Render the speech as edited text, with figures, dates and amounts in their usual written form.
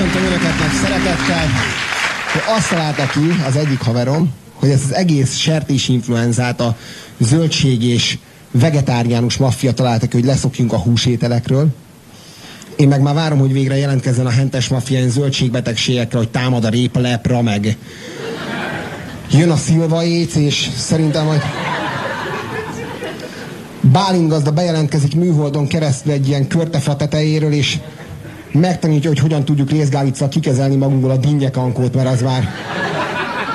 Köszöntöm Önöket nagy szeretettel, hogy azt találta ki az egyik haverom, hogy ezt az egész sertésinfluenzát a zöldség és vegetáriánus maffia találta ki, hogy leszokjunk a húsételekről. Én meg már várom, hogy végre jelentkezzen a hentes maffia ilyen zöldségbetegségekre, hogy támad a répalepra, meg jön a szilva éc, és szerintem, hogy Bálint gazda bejelentkezik műholdon keresztül egy ilyen körtefa tetejéről, és megtanítja, hogy hogyan tudjuk részgálicccal kikezelni magunkból a dinnyekankót, mert az már